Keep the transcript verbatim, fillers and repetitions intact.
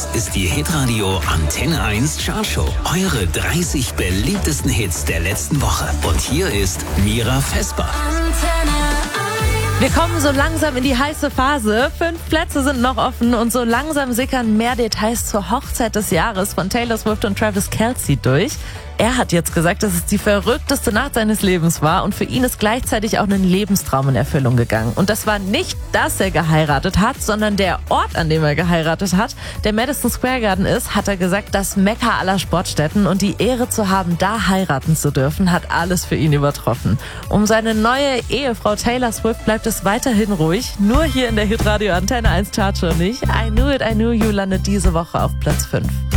Das ist die Hitradio Antenne eins Chartshow. Eure dreißig beliebtesten Hits der letzten Woche. Und hier ist Mira Vesper. Wir kommen so langsam in die heiße Phase. Fünf Plätze sind noch offen und so langsam sickern mehr Details zur Hochzeit des Jahres von Taylor Swift und Travis Kelce durch. Er hat jetzt gesagt, dass es die verrückteste Nacht seines Lebens war und für ihn ist gleichzeitig auch ein Lebenstraum in Erfüllung gegangen. Und das war nicht, dass er geheiratet hat, sondern der Ort, an dem er geheiratet hat, der Madison Square Garden ist, hat er gesagt, das Mekka aller Sportstätten und die Ehre zu haben, da heiraten zu dürfen, hat alles für ihn übertroffen. Um seine neue Ehefrau Taylor Swift bleibt es weiterhin ruhig, nur hier in der Hitradio Antenne eins Chartshow nicht. I Knew It, I Knew You landet diese Woche auf Platz fünf.